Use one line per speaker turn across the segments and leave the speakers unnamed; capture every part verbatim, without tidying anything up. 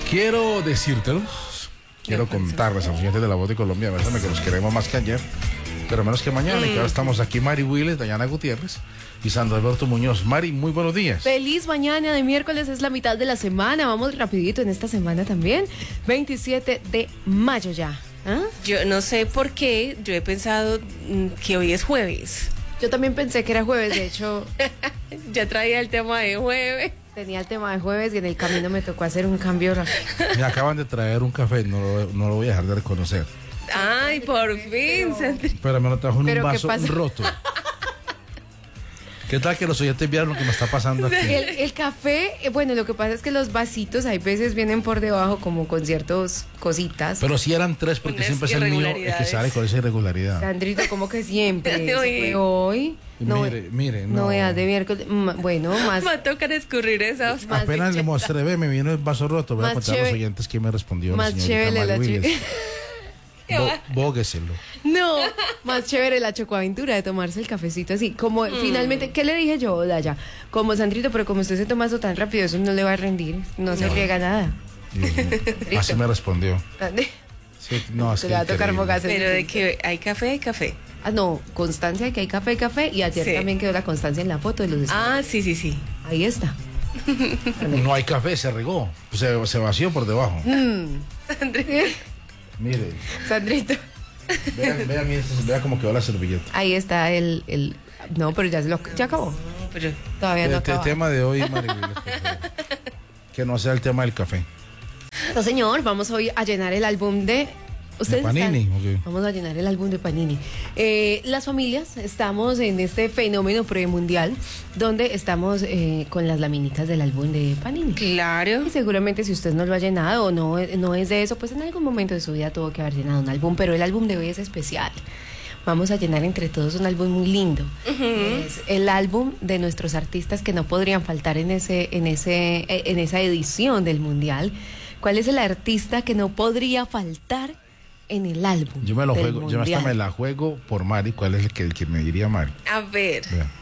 Quiero decírtelos, quiero contarles a los oyentes de La Voz de Colombia, bésame, que los queremos más que ayer, pero menos que mañana, mm. y que ahora estamos aquí Mari Willes, Dayana Gutiérrez y Sandro Alberto Muñoz. Mari, muy buenos días.
Feliz mañana de miércoles, es la mitad de la semana, vamos rapidito en esta semana también, veintisiete de mayo ya. ¿Ah?
Yo no sé por qué, yo he pensado que hoy es jueves.
Yo también pensé que era jueves, de hecho.
Ya traía el tema de jueves.
Tenía el tema de jueves y en el camino me tocó hacer un cambio rápido.
Me acaban de traer un café, no lo, no lo voy a dejar de reconocer.
Ay, por fin.
Pero, pero me lo trajo en un vaso roto. ¿Qué tal que los oyentes vieron lo que me está pasando aquí?
El, el café, bueno, lo que pasa es que los vasitos hay veces vienen por debajo como con ciertas cositas.
Pero si eran tres, porque
Unas
siempre es el mío el que sale con esa irregularidad.
Sandrito, como que siempre.
Hoy.
hoy.
No, mire, mire, no.
No veas de miércoles. Bueno, más.
Me toca escurrir esas.
Apenas le mostré, ve, me vino el vaso roto. Voy a contar a los oyentes que me respondió.
Más chévere la chévere.
Bo, bógueselo.
No, más chévere la chocoaventura de tomarse el cafecito así. Como mm. finalmente, ¿qué le dije yo, Daya? Como Sandrito, pero como usted se toma eso tan rápido, eso no le va a rendir. No, no. se riega nada.
Así me respondió. Sí, no, así
le va a tocar bogas.
Pero de que hay café, hay café.
Ah, no, constancia que hay café, hay café. Y ayer sí. también quedó la constancia en la foto de los
Ah, sí, sí, sí.
Ahí está.
No hay café, se regó. Se, se vació por debajo.
Mm.
Mire.
Sandrito.
Vea, vea, vea, vea cómo quedó la servilleta.
Ahí está el, el... No, pero ya, se lo, ya acabó.
No, pero
todavía no acabó.
El tema de hoy, Maribel, que no sea el tema del café.
No, señor, vamos hoy a llenar el álbum de...
¿De Panini?
Están,
okay.
Vamos a llenar el álbum de Panini. Eh, las familias estamos en este fenómeno premundial donde estamos eh, con las laminitas del álbum de Panini.
Claro.
Y seguramente si usted no lo ha llenado o no, no es de eso, pues en algún momento de su vida tuvo que haber llenado un álbum, pero el álbum de hoy es especial. Vamos a llenar entre todos un álbum muy lindo. Uh-huh. Es el álbum de nuestros artistas que no podrían faltar en ese, en ese, en esa edición del Mundial. ¿Cuál es el artista que no podría faltar en el álbum?
Yo me lo juego, mundial. Yo hasta me la juego por Mari. ¿Cuál es el que, el que me diría Mari?
A ver.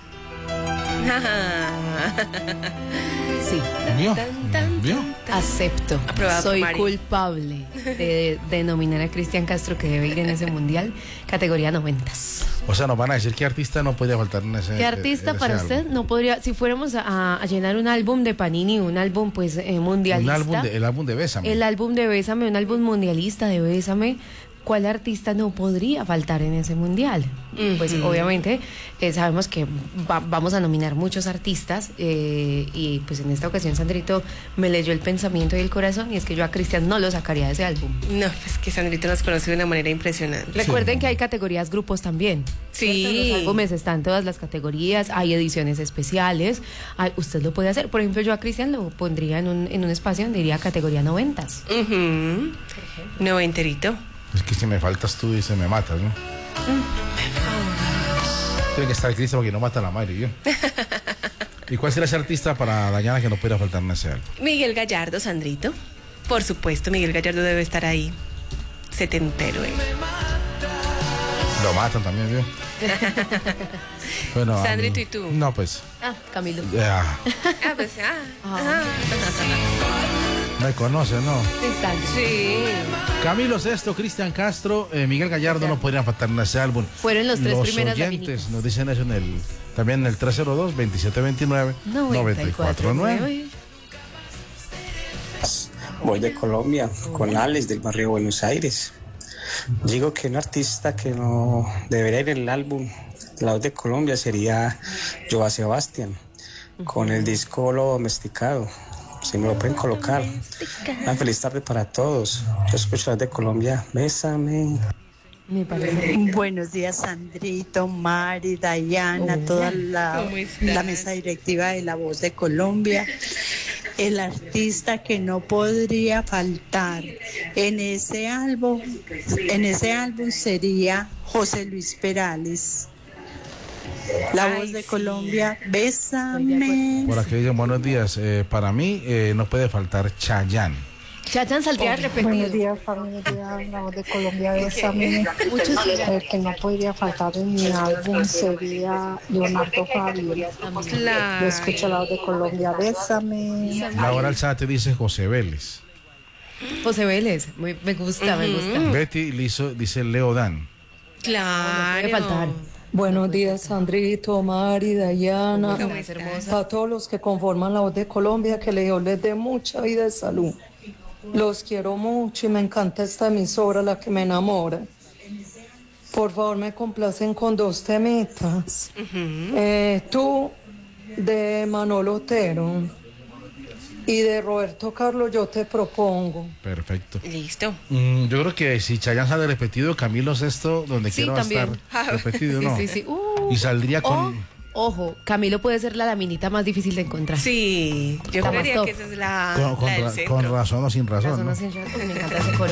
Sí.
¿Vio? ¿Vio?
Acepto.
Aprobado.
Soy culpable de denominar a Cristian Castro que debe ir en ese mundial, categoría noventas.
O sea, nos van a decir qué artista no podría faltar en ese.
¿Qué artista
en ese
para
álbum?
usted no podría, si fuéramos a, a llenar un álbum de Panini, un álbum pues eh, mundialista?
Un álbum de, el álbum de Bésame.
El álbum de Bésame, un álbum mundialista de Bésame. ¿Cuál artista no podría faltar en ese mundial? Uh-huh. Pues obviamente eh, sabemos que va, vamos a nominar muchos artistas eh, y pues en esta ocasión Sandrito me leyó el pensamiento y el corazón y es que yo a Cristian no lo sacaría de ese álbum.
No, pues que Sandrito nos conoce de una manera impresionante.
Recuerden sí. que hay categorías grupos también.
Sí.
Los álbumes están todas las categorías, hay ediciones especiales, hay, usted lo puede hacer. Por ejemplo, yo a Cristian lo pondría en un, en un espacio donde diría categoría noventas.
Uh-huh. Noventerito.
Es que si me faltas tú, dice, me matas, ¿no? Mm. Tiene que estar Cristian porque no mata a la madre, ¿yo? ¿Y cuál será ese artista para Dayana que no pudiera faltar en ese álbum?
Miguel Gallardo, Sandrito. Por supuesto, Miguel Gallardo debe estar ahí. Setentero, ¿eh?
Lo matan también, ¿vio? Bueno,
Sandrito, ¿y tú?
No, pues.
Ah, Camilo.
Yeah.
Ah, pues, ah. ah.
Me conoce, ¿no?
Sí.
Camilo Sesto, Cristian Castro, eh, Miguel Gallardo no podrían faltar en ese álbum.
Fueron los tres
los
primeros
oyentes
laminitas.
Nos dicen eso en el, también en el tres cero dos, veintisiete veintinueve, noventa y cuatro nueve.
Voy de Colombia con Alex del barrio Buenos Aires. Digo que un artista que no debería ir en el álbum de La Voz de Colombia sería Joan Sebastián, con el disco Lo Domesticado. Si me lo pueden colocar. Una feliz tarde para todos. Yo escucho La Voz de Colombia. Bésame.
Me parece.
Buenos días, Sandrito, Mari, Dayana, oh, toda la, la mesa directiva de La Voz de Colombia. El artista que no podría faltar en ese álbum, en ese álbum sería José Luis Perales. La Ay, Voz de sí. Colombia, bésame.
Por aquí dicen buenos días. Eh, para mí eh, no puede faltar Chayanne.
Chayanne saldría repetido.
Buenos días, familia. La Voz de Colombia, bésame.
Muchos
El que no podría faltar en mi álbum sería Leonardo Fabio.
Claro.
Yo escucho La Voz de Colombia, bésame.
Laura Alzate dice José Vélez.
José Vélez, muy- me gusta, me gusta.
Betty Lizo dice Leo Dan.
Claro.
puede faltar.
Buenos días, Sandrito, Mari, Dayana,
¿Cómo estás, hermosa?
a todos los que conforman la voz de Colombia, que Dios les dé mucha vida y salud. Los quiero mucho y me encanta esta emisora, la que me enamora. Por favor, me complacen con dos temitas. Eh, tú, de Manolo Otero, y de Roberto Carlos, yo te propongo.
Perfecto.
Listo.
Mm, yo creo que si Chayanne sale repetido, Camilo Sesto, donde
Sí,
quiera va a
también.
estar repetido,
Sí,
¿no?
sí, sí. Uh.
Y saldría
O,
con...
ojo, Camilo puede ser la laminita más difícil de encontrar.
Sí, yo
Está más
creería
top.
que esa es la,
con, con
la del
ra-
centro.
con razón o sin razón,
Razón
¿no?
o sin razón, me encanta ese coro.